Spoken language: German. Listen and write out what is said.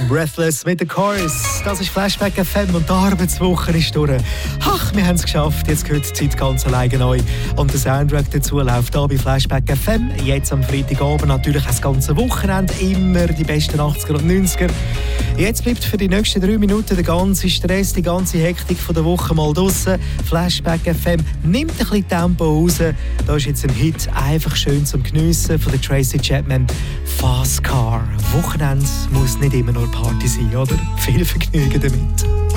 Breathless mit der Chorus. Das ist Flashback FM und die Arbeitswoche ist durch. Ach, wir haben es geschafft. Jetzt gehört die Zeit ganz alleine neu. Und der Soundtrack dazu läuft hier bei Flashback FM. Jetzt am Freitagabend natürlich das ganze Wochenende. Immer die besten 80er und 90er. Jetzt bleibt für die nächsten 3 Minuten der ganze Stress, die ganze Hektik von der Woche mal draussen. Flashback FM nimmt ein bisschen Tempo raus. Da ist jetzt ein Hit, einfach schön zum Geniessen von der Tracy Chapman. Fast Car. Wochenende muss nicht immer nur Party sein, oder? Viel Vergnügen damit.